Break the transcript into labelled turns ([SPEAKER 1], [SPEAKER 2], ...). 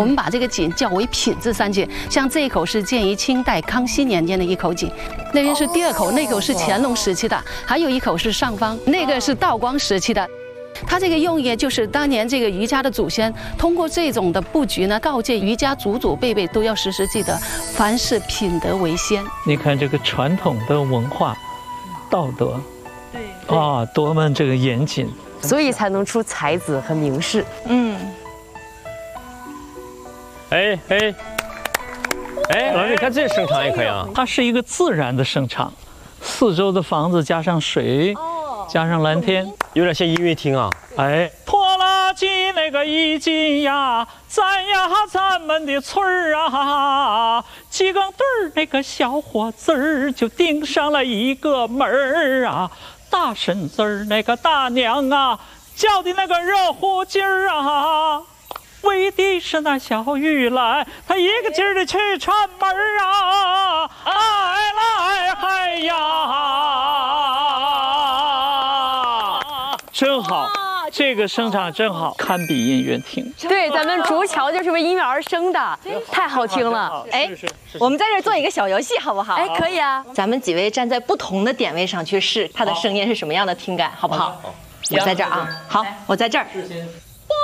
[SPEAKER 1] 我们把这个井叫为品字三井。像这一口是建于清代康熙年间的一口井，那边是第二口，那口是乾隆时期的，还有一口是上方，那个是道光时期的。它这个用意就是当年这个瑜伽的祖先通过这种的布局呢，告诫瑜伽祖祖辈辈都要时时记得，凡事品德为先。
[SPEAKER 2] 你看这个传统的文化、道德，对啊，多么这个严谨，
[SPEAKER 3] 所以才能出才子和名士。
[SPEAKER 4] 老师，你看这声场也可以啊。
[SPEAKER 2] 它是一个自然的声场，四周的房子加上水，加上蓝天，
[SPEAKER 4] 有点像音乐厅啊。
[SPEAKER 2] 拖拉机那个一进呀，咱们的村儿啊，几更对儿那个小伙子儿就盯上了一个门儿啊，大婶子儿那个大娘啊，叫的那个热乎劲儿啊。为的是那小玉兰，她一个劲儿的去串门啊，嗨呀，真好，这个声场真好，堪比音乐厅。
[SPEAKER 3] 对，咱们竹桥就是为音乐而生的，太好听了。
[SPEAKER 5] 我们在这儿做一个小游戏，好不好？
[SPEAKER 3] 可以啊。
[SPEAKER 5] 咱们几位站在不同的点位上去试它的声音是什么样的听感，好不好？我在这儿啊，好，我在这儿。